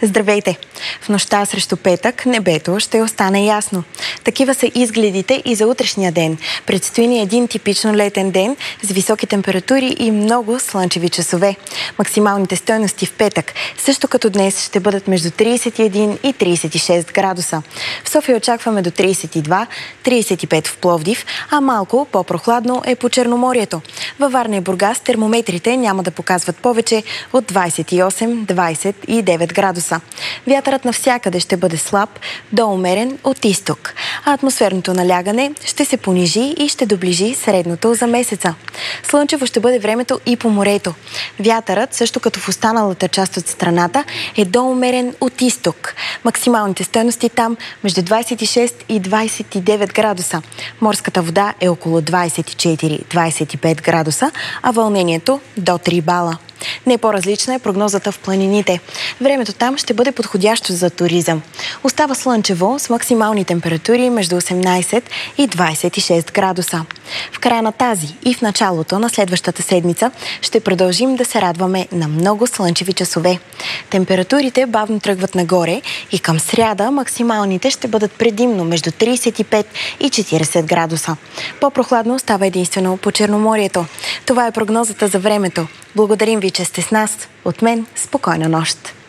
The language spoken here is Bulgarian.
Здравейте! В нощта срещу петък небето ще остане ясно. Такива са изгледите и за утрешния ден. Предстои ни един типично летен ден с високи температури и много слънчеви часове. Максималните стойности в петък, също като днес, ще бъдат между 31 и 36 градуса. В София очакваме до 32, 35 в Пловдив, а малко по-прохладно е по Черноморието. Във Варна и Бургас термометрите няма да показват повече от 28-29 градуса. Вятърът навсякъде ще бъде слаб до умерен от изток, а атмосферното налягане ще се понижи и ще доближи средното за месеца. Слънчево ще бъде времето и по морето. Вятърът, също като в останалата част от страната, е до умерен от изток. Максималните стойности там между 26 и 29 градуса. Морската вода е около 24-25 градуса, а вълнението до 3 бала. Не по-различна е прогнозата в планините. Времето там ще бъде подходящо за туризъм. Остава слънчево с максимални температури между 18 и 26 градуса. В края на тази и в началото на следващата седмица ще продължим да се радваме на много слънчеви часове. Температурите бавно тръгват нагоре и към сряда максималните ще бъдат предимно между 35 и 40 градуса. По-прохладно става единствено по Черноморието. Това е прогнозата за времето. Благодарим ви, че сте с нас. От мен спокойна нощ!